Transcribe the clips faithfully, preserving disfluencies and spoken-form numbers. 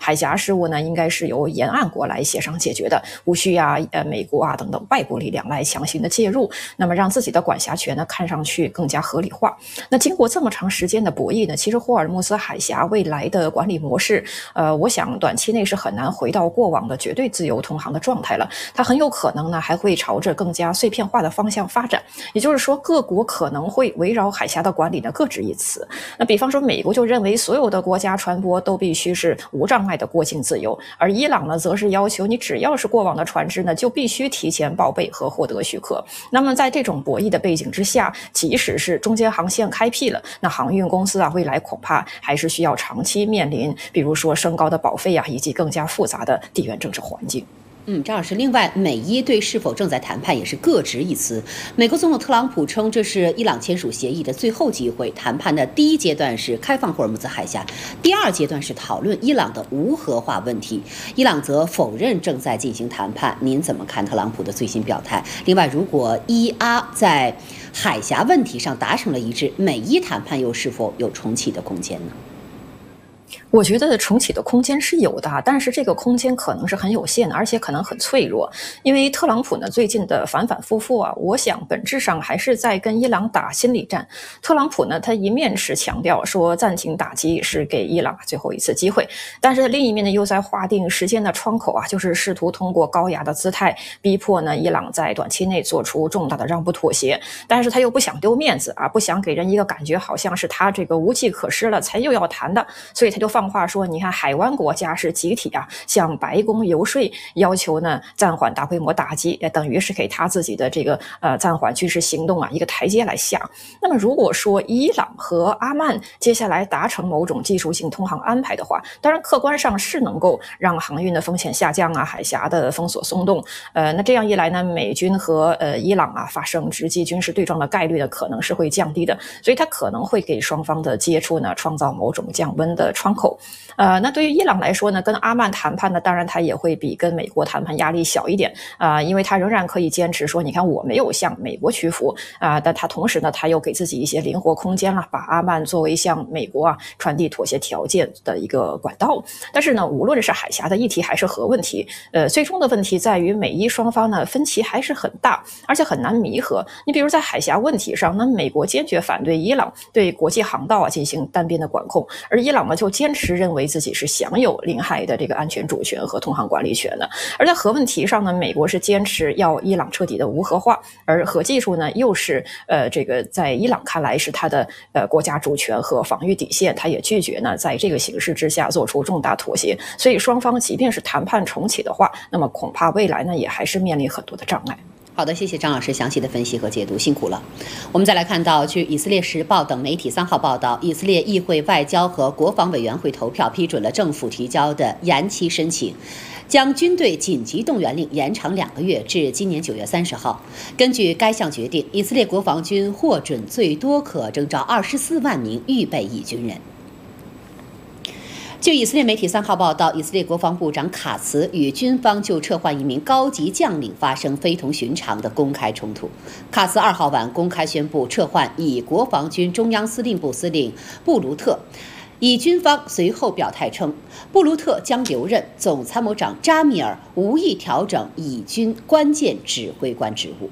海峡事务呢应该是由沿岸国来协商解决的，无需啊呃美国啊等等外部力量来强行的介入，那么让自己的管辖权呢看上去更加合理化。那经过这么长时间的博弈呢，其实霍尔木兹海峡未来的管理模式，呃，我想短期内是很难回到过往的绝对自由通航的状态了，它很有可能呢还会朝着更加碎片化的方向发展。也就是说，各国可能会围绕海峡的管理呢各执一词。那比方说，美国就认为所有的国家船舶都必须是无障碍的过境自由，而伊朗呢则是要求你只要是过往的船只呢就必须提前报备和获得许可。那么在这种博弈的背景之下，即使是中间航线开辟了，那航运公司啊未来恐怕还是需要长期面临比如说升高的保费啊以及更加复杂的地缘政治环境。 嗯，张老师，另外，美伊对是否正在谈判也是各执一词。美国总统特朗普称这是伊朗签署协议的最后机会，谈判的第一阶段是开放霍尔木兹海峡，第二阶段是讨论伊朗的无核化问题。伊朗则否认正在进行谈判。您怎么看特朗普的最新表态？另外，如果伊阿在海峡问题上达成了一致，美伊谈判又是否有重启的空间呢？ 我觉得重启的空间是有的，但是这个空间可能是很有限，而且可能很脆弱。因为特朗普呢最近的反反复复啊，我想本质上还是在跟伊朗打心理战。特朗普呢，他一面是强调说暂停打击是给伊朗最后一次机会，但是另一面呢又在划定时间的窗口啊，就是试图通过高压的姿态逼迫呢伊朗在短期内做出重大的让步妥协。但是他又不想丢面子啊，不想给人一个感觉好像是他这个无计可施了才又要谈的，所以他就放话说，你看海湾国家是集体啊向白宫游说，要求呢暂缓大规模打击，也等于是给他自己的这个呃暂缓军事行动啊一个台阶来下。那么如果说伊朗和阿曼接下来达成某种技术性通航安排的话，当然客观上是能够让航运的风险下降啊，海峡的封锁松动，呃，那这样一来呢，美军和呃伊朗啊发生直击军事对撞的概率呢可能是会降低的，所以它可能会给双方的接触呢创造某种降温的窗口。呃，那对于伊朗来说呢，跟阿曼谈判呢，当然它也会比跟美国谈判压力小一点啊、呃，因为它仍然可以坚持说，你看我没有向美国屈服啊、呃，但它同时呢，它又给自己一些灵活空间了，把阿曼作为向美国啊传递妥协条件的一个管道。但是呢，无论是海峡的议题还是核问题，呃，最终的问题在于美伊双方呢分歧还是很大，而且很难弥合。你比如在海峡问题上，那美国坚决反对伊朗对国际航道啊进行单边的管控，而伊朗呢就坚持认为自己是享有领海的这个安全主权和通航管理权的。而在核问题上呢，美国是坚持要伊朗彻底的无核化，而核技术呢又是呃这个在伊朗看来是它的呃国家主权和防御底线，它也拒绝呢在这个形势之下做出重大妥协。所以双方即便是谈判重启的话，那么恐怕未来呢也还是面临很多的障碍。 好的，谢谢张老师详细的分析和解读，辛苦了。我们再来看到，据以色列时报等媒体三号报道，以色列议会外交和国防委员会投票批准了政府提交的延期申请，将军队紧急动员令延长两个月至今年九月三十号。根据该项决定，以色列国防军获准最多可征召二十四万名预备役军人。据以色列媒体三号报道，以色列国防部长卡茨与军方就撤换一名高级将领发生非同寻常的公开冲突。卡茨二号晚公开宣布撤换以国防军中央司令部司令布卢特，以军方随后表态称，布卢特将留任总参谋长扎米尔无意调整以军关键指挥官职务。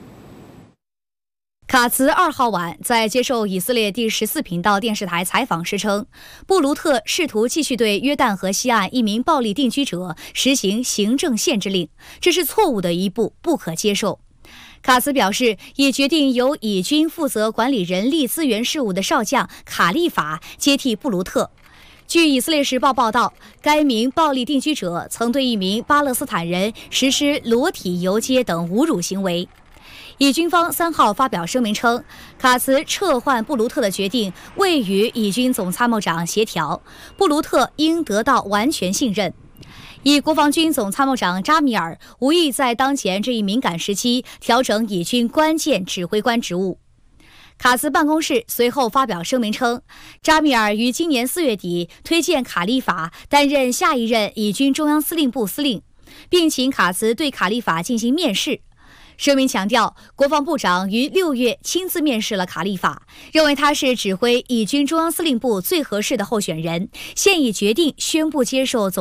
卡茨二号晚在接受以色列第十四频道电视台采访时称，布卢特试图继续对约旦河西岸一名暴力定居者实行行政限制令，这是错误的一步，不可接受。卡茨表示，已决定由以军负责管理人力资源事务的少将卡利法接替布卢特。据以色列时报报道，该名暴力定居者曾对一名巴勒斯坦人实施裸体游街等侮辱行为。以军方三号发表声明称，卡茨撤换布卢特的决定未与以军总参谋长协调，布卢特应得到完全信任。以国防军总参谋长扎米尔无意在当前这一敏感时期调整以军关键指挥官职务。卡茨办公室随后发表声明称，扎米尔于今年四月底推荐卡利法担任下一任以军中央司令部司令，并请卡茨对卡利法进行面试。声明强调，国防部长于六月亲自面试了卡利法，认为他是指挥以军中央司令部最合适的候选人，现已决定宣布接受总